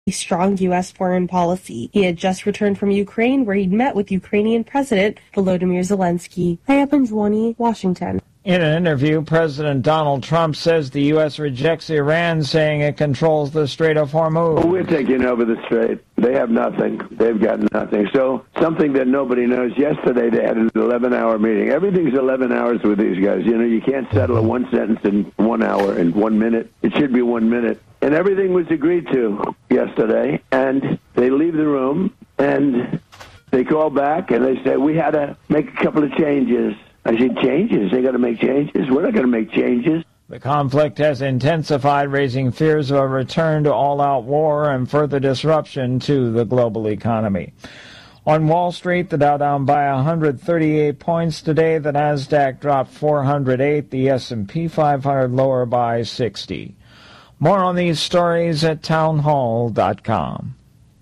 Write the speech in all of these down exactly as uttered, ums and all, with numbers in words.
a strong U S foreign policy. He had just returned from Ukraine, where he'd met with Ukrainian President Volodymyr Zelensky. Ayapin Jwani, Washington. In an interview, President Donald Trump says the U S rejects Iran, saying it controls the Strait of Hormuz. Well, we're taking over the Strait. They have nothing. They've got nothing. So something that nobody knows, yesterday they had an eleven-hour meeting. Everything's eleven hours with these guys. You know, you can't settle a one sentence in one hour, in one minute. It should be one minute. And everything was agreed to yesterday. And they leave the room, and they call back, and they say, we had to make a couple of changes. I said, changes? They got to make changes? We're not going to make changes. The conflict has intensified, raising fears of a return to all-out war and further disruption to the global economy. On Wall Street, the Dow down by one hundred thirty-eight points today. The Nasdaq dropped four hundred eight. The S and P five hundred lower by sixty. More on these stories at townhall dot com.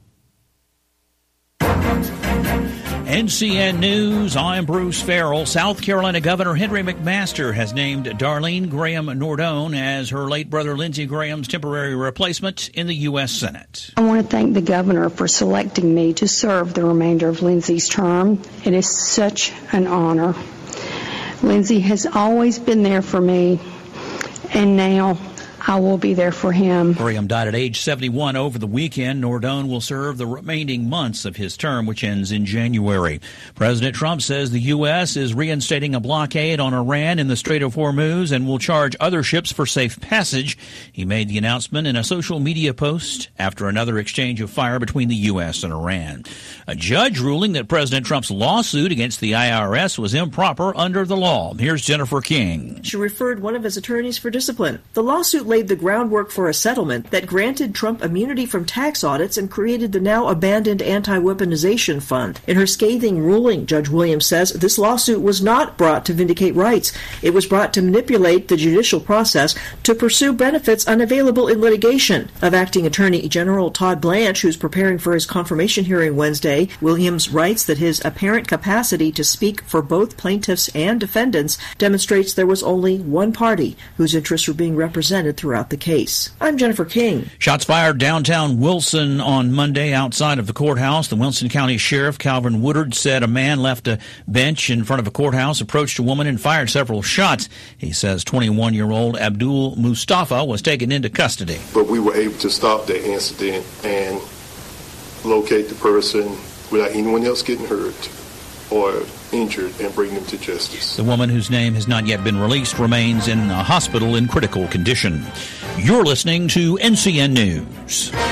N C N News, I'm Bruce Farrell. South Carolina Governor Henry McMaster has named Darlene Graham Nordone as her late brother Lindsey Graham's temporary replacement in the U S Senate. I want to thank the governor for selecting me to serve the remainder of Lindsey's term. It is such an honor. Lindsey has always been there for me, and now I will be there for him. Graham died at age seventy-one over the weekend. Nordone will serve the remaining months of his term, which ends in January. President Trump says the U S is reinstating a blockade on Iran in the Strait of Hormuz and will charge other ships for safe passage. He made the announcement in a social media post after another exchange of fire between the U S and Iran. A judge ruling that President Trump's lawsuit against the I R S was improper under the law. Here's Jennifer King. She referred one of his attorneys for discipline. The lawsuit laid the groundwork for a settlement that granted Trump immunity from tax audits and created the now abandoned anti-weaponization fund. In her scathing ruling, Judge Williams says this lawsuit was not brought to vindicate rights. It was brought to manipulate the judicial process to pursue benefits unavailable in litigation. Of Acting Attorney General Todd Blanche, who's preparing for his confirmation hearing Wednesday, Williams writes that his apparent capacity to speak for both plaintiffs and defendants demonstrates there was only one party whose interests were being represented throughout the case. I'm Jennifer King. Shots fired downtown Wilson on Monday outside of the courthouse. The Wilson County Sheriff Calvin Woodard said a man left a bench in front of a courthouse, approached a woman, and fired several shots. He says twenty-one-year-old Abdul Mustafa was taken into custody. But we were able to stop that incident and locate the person without anyone else getting hurt or injured and bring them to justice. The woman, whose name has not yet been released, remains in a hospital in critical condition. You're listening to N C N News.